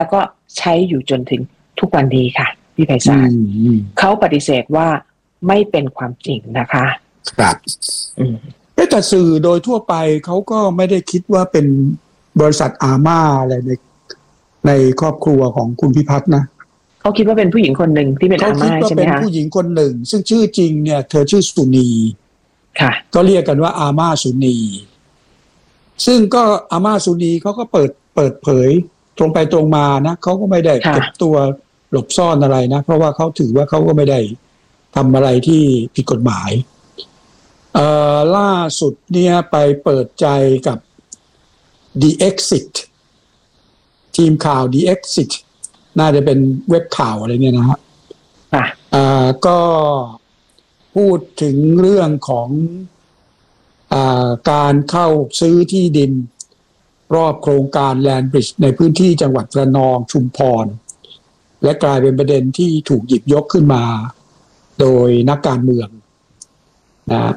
แล้วก็ใช้อยู่จนถึงทุกวันนี้ค่ะพี่ไพศาลเขาปฏิเสธว่าไม่เป็นความจริงนะคะครับแต่สื่อโดยทั่วไปเขาก็ไม่ได้คิดว่าเป็นบริษัทอาม่าอะไรในครอบครัวของคุณพิพัฒน์นะเขาคิดว่าเป็นผู้หญิงคนหนึ่งที่เป็นอาม่าใช่ไหมคะเขาคิดว่าเป็นผู้หญิงคนหนึ่งซึ่งชื่อจริงเนี่ยเธอชื่อสุนีค่ะก็เรียกกันว่าอาม่าสุนีซึ่งก็อาม่าสุนีเขาก็เปิดเผยตรงไปตรงมานะเขาก็ไม่ได้เก็บตัวหลบซ่อนอะไรนะเพราะว่าเขาถือว่าเขาก็ไม่ได้ทำอะไรที่ผิดกฎหมายล่าสุดเนี่ยไปเปิดใจกับ The Exit ทีมข่าว The Exit น่าจะเป็นเว็บข่าวอะไรเนี่ยนะฮะก็พูดถึงเรื่องของการเข้าซื้อที่ดินรอบโครงการแลนด์บริดจ์ในพื้นที่จังหวัดระนองชุมพรและกลายเป็นประเด็นที่ถูกหยิบยกขึ้นมาโดยนักการเมืองนะ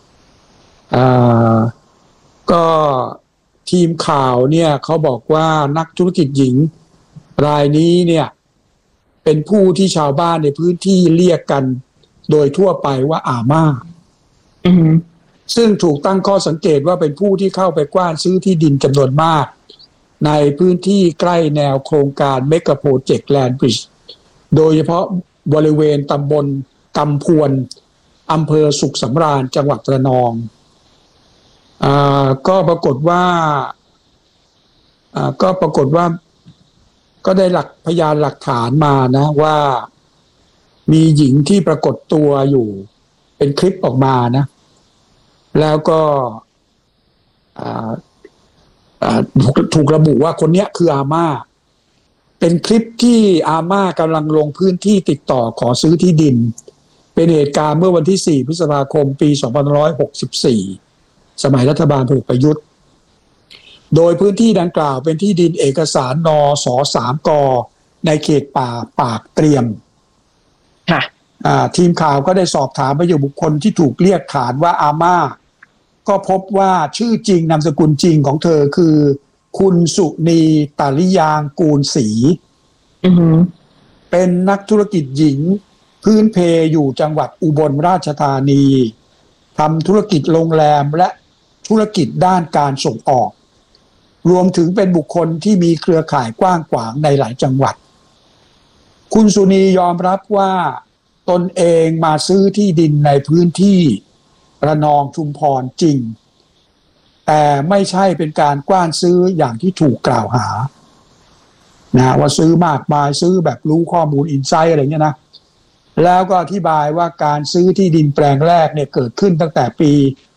ก็ทีมข่าวเนี่ยเขาบอกว่านักธุรกิจหญิงรายนี้เนี่ยเป็นผู้ที่ชาวบ้านในพื้นที่เรียกกันโดยทั่วไปว่าอาม่าซึ่งถูกตั้งข้อสังเกตว่าเป็นผู้ที่เข้าไปกว้านซื้อที่ดินจำนวนมากในพื้นที่ใกล้แนวโครงการเมกะโปรเจกต์แลนด์บริดจ์โดยเฉพาะบริเวณตำบลกำพวนอำเภอสุขสำราญจังหวัดระนองก็ปรากฏว่าก็ได้พยานหลักฐานมานะว่ามีหญิงที่ปรากฏตัวอยู่เป็นคลิปออกมานะแล้วก็ถูกระบุว่าคนนี้คืออาม่าเป็นคลิปที่อาม่ากำลังลงพื้นที่ติดต่อขอซื้อที่ดินเป็นเหตุการณ์เมื่อวันที่4 พฤษภาคมปี2564สมัยรัฐบาลพลเอกประยุทธ์โดยพื้นที่ดังกล่าวเป็นที่ดินเอกสารนส3 กในเขตป่าปากเตรียมทีมข่าวก็ได้สอบถามไปยังบุคคลที่ถูกเรียกขานว่าอาม่าก็พบว่าชื่อจริงนามสกุลจริงของเธอคือคุณสุนีตาลิยางกูลศรีเป็นนักธุรกิจหญิงพื้นเพอยู่จังหวัดอุบลราชธานีทำธุรกิจโรงแรมและธุรกิจด้านการส่งออกรวมถึงเป็นบุคคลที่มีเครือข่ายกว้างขวางในหลายจังหวัดคุณสุนียอมรับว่าตนเองมาซื้อที่ดินในพื้นที่ระนองชุมพรจริงแต่ไม่ใช่เป็นการกว้านซื้ออย่างที่ถูกกล่าวหานะว่าซื้อมากมายซื้อแบบรู้ข้อมูลอินไซต์อะไรเงี้ยนะแล้วก็อธิบายว่าการซื้อที่ดินแปลงแรกเนี่ยเกิดขึ้นตั้งแต่ปี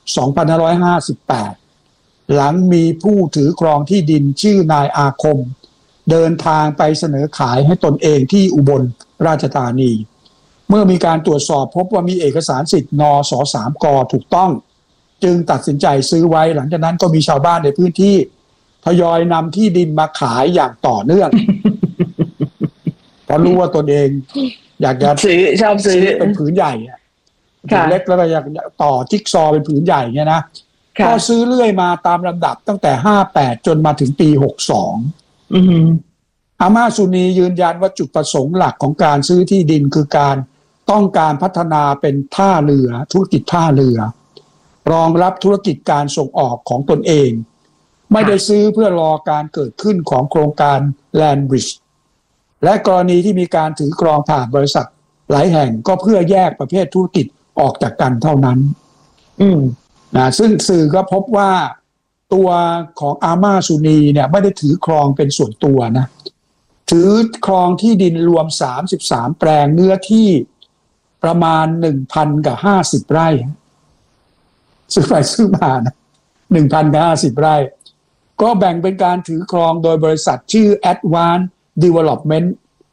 2558หลังมีผู้ถือครองที่ดินชื่อนายอาคมเดินทางไปเสนอขายให้ตนเองที่อุบลราชธานีเมื่อมีการตรวจสอบพบว่ามีเอกสารสิทธิ์นส3 กถูกต้องจึงตัดสินใจซื้อไว้หลังจากนั้นก็มีชาวบ้านในพื้นที่ทยอยนำที่ดินมาขายอย่างต่อเนื่องเพราะรู้ว่าตนเองอยากจะชอบซื้อเป็นผืนใหญ่ผืนเล็กแล้วก็อยากต่อจิ๊กซอว์เป็นผืนใหญ่เนี่ยนะก็ซื้อเรื่อยมาตามลำดับตั้งแต่58จนมาถึงปี62อาม่าสุนียืนยันว่าจุดประสงค์หลักของการซื้อที่ดินคือการต้องการพัฒนาเป็นท่าเรือธุรกิจท่าเรือรองรับธุรกิจการส่งออกของตนเองไม่ได้ซื้อเพื่อรอการเกิดขึ้นของโครงการแลนด์บริดจ์และกรณีที่มีการถือครองผ่านบริษัทหลายแห่งก็เพื่อแยกประเภทธุรกิจออกจากกันเท่านั้นนะซึ่งสื่อก็พบว่าตัวของอาม่าสุนีเนี่ยไม่ได้ถือครองเป็นส่วนตัวนะถือครองที่ดินรวม33แปลงเนื้อที่ประมาณ 1,050 ไร่ซื้อไปซื้อมานะ 1,050 ไร่ก็แบ่งเป็นการถือครองโดยบริษัทชื่อ Advanced Development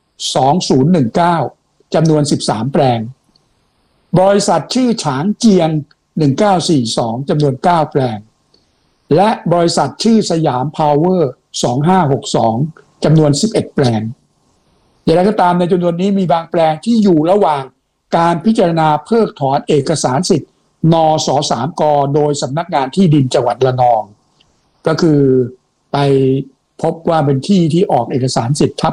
2019จำนวน13แปลงบริษัทชื่อฉางเจียง1942จำนวน9แปลงและบริษัทชื่อสยามพาวเวอร์2562จำนวน11แปลงอย่างไรก็ตามในจำนวนนี้มีบางแปลงที่อยู่ระหว่างการพิจารณาเพิกถอนเอกสารสิทธิ์นส3 กโดยสำนักงานที่ดินจังหวัดระนองก็คือไปพบว่าเป็นที่ที่ออกเอกสารสิทธิ์ทับ